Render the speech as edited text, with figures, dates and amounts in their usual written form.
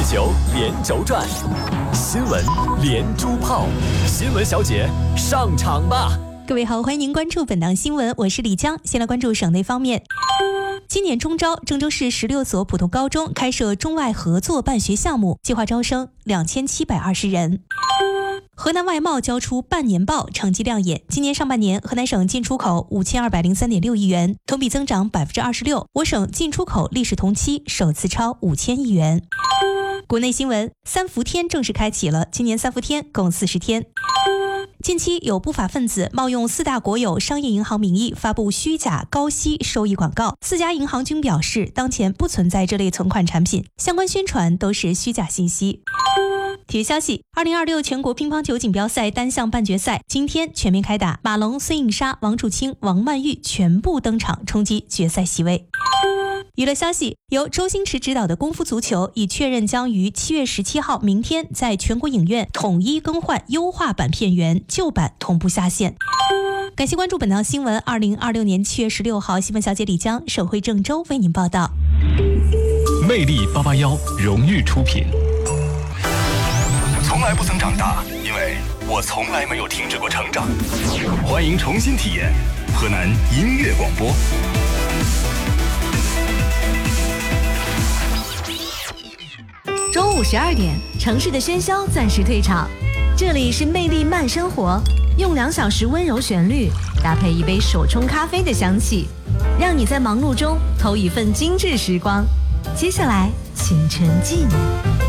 球连轴转，新闻连珠炮，新闻小姐上场吧！ 各位好，欢迎您关注本档新闻，我是李江。先来关注省内方面。今年中招，郑州市16所普通高中开设中外合作办学项目，计划招生2720人。河南外贸交出半年报，成绩亮眼。今年上半年，河南省进出口5203.6亿元，同比增长26%。我省进出口历史同期首次超5000亿元。国内新闻，三伏天正式开启了，今年三伏天共40天。近期有不法分子冒用4大国有商业银行名义发布虚假高息收益广告，4家银行均表示当前不存在这类存款产品，相关宣传都是虚假信息。体育消息，2026全国乒乓球锦标赛单项半决赛今天全面开打，马龙、孙颖莎、王楚钦、王曼玉全部登场冲击决赛席位。娱乐消息，由周星驰执导的功夫足球已确认将于7月17号明天在全国影院统一更换优化版片源，旧版同步下线。感谢关注本档新闻。2026年7月16号，新闻小姐李江省会郑州为您报道。 魅力881荣誉出品。从来不曾长大，因为我从来没有停止过成长。欢迎重新体验河南音乐广播。 中午12点，城市的喧嚣暂时退场，这里是魅力慢生活，用2小时温柔旋律搭配一杯手冲咖啡的香气，让你在忙碌中偷一份精致时光。接下来请沉浸。